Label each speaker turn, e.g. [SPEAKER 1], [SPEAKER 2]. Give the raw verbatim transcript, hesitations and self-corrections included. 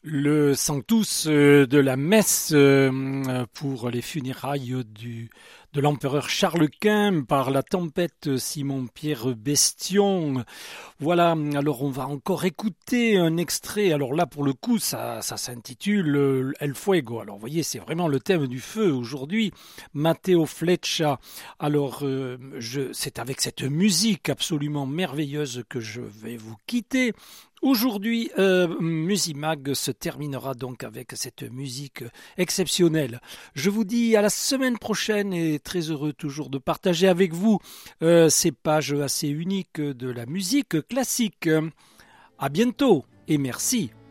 [SPEAKER 1] Le Sanctus euh, de la messe euh, pour les funérailles du, de l'empereur Charles Quint par la tempête Simon-Pierre Bestion. Voilà, alors on va encore écouter un extrait. Alors là, pour le coup, ça, ça s'intitule euh, El Fuego. Alors vous voyez, c'est vraiment le thème du feu aujourd'hui. Matteo Fleccia. Alors, euh, je, c'est avec cette musique absolument merveilleuse que je vais vous quitter. Aujourd'hui, euh, Musimag se terminera donc avec cette musique exceptionnelle. Je vous dis à la semaine prochaine et très heureux toujours de partager avec vous euh, ces pages assez uniques de la musique classique. À bientôt et merci.